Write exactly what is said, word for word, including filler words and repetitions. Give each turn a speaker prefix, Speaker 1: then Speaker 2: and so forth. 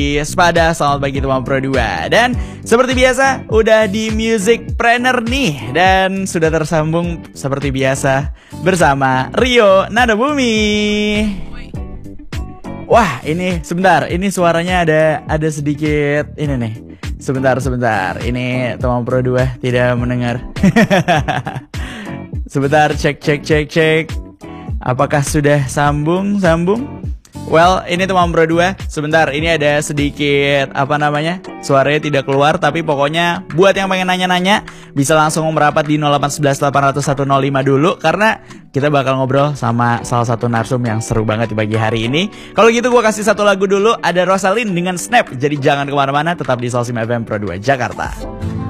Speaker 1: Sepada, selamat pagi teman Pro dua. Dan seperti biasa udah di Music Planner nih. Dan sudah tersambung seperti biasa bersama Rio Nadabumi. Wah ini sebentar, ini suaranya ada ada sedikit ini nih. Sebentar sebentar, ini teman Pro dua tidak mendengar. Sebentar, cek cek cek cek. Apakah sudah sambung sambung? Well, ini teman Pro dua, sebentar, ini ada sedikit, apa namanya, suaranya tidak keluar, tapi pokoknya buat yang pengen nanya-nanya, bisa langsung merapat di nol delapan satu satu delapan nol satu nol lima dulu, karena kita bakal ngobrol sama salah satu narsum yang seru banget di pagi hari ini. Kalau gitu gue kasih satu lagu dulu, ada Rosalyn dengan Snap, jadi jangan kemana-mana, tetap di Solsim F M Pro dua Jakarta.